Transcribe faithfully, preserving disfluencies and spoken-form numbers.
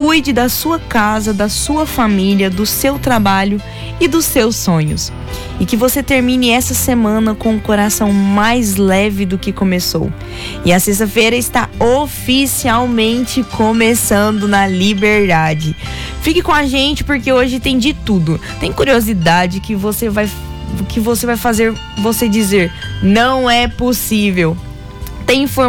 cuide da sua casa, da sua família, do seu trabalho e dos seus sonhos. E que você termine essa semana com o coração mais leve do que começou. E a sexta-feira está oficialmente começando na Liberdade. Fique com a gente porque hoje tem de tudo. Tem curiosidade que você vai, que você vai fazer você dizer: não é possível. Tem informação